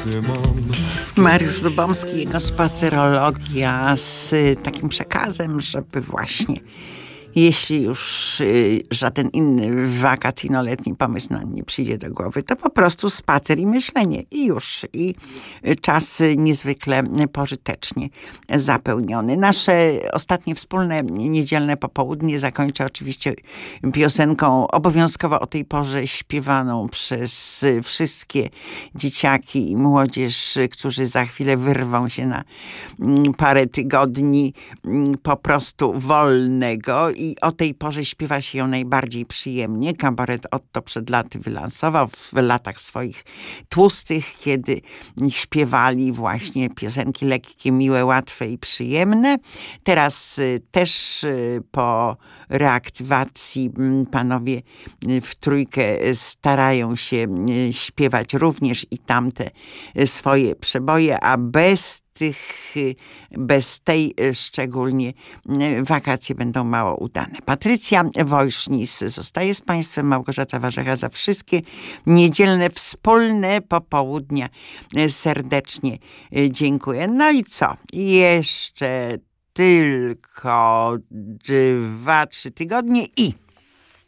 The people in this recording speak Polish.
Mariusz Lubomski, jego spacerologia z takim przekazem, żeby właśnie, jeśli już żaden inny wakacyjno-letni pomysł nam nie przyjdzie do głowy, to po prostu spacer i myślenie i już. I czas niezwykle pożytecznie zapełniony. Nasze ostatnie wspólne niedzielne popołudnie zakończę oczywiście piosenką obowiązkowo o tej porze śpiewaną przez wszystkie dzieciaki i młodzież, którzy za chwilę wyrwą się na parę tygodni po prostu wolnego. I o tej porze śpiewa się ją najbardziej przyjemnie. Kabaret Otto przed laty wylansował w latach swoich tłustych, kiedy śpiewali właśnie piosenki lekkie, miłe, łatwe i przyjemne. Teraz też po reaktywacji panowie w trójkę starają się śpiewać również i tamte swoje przeboje, a bez tej szczególnie wakacje będą mało udane. Patrycja Wojsznis zostaje z Państwem, Małgorzata Warzecha za wszystkie niedzielne wspólne popołudnia serdecznie dziękuję. No i co? Jeszcze tylko 2-3 tygodnie i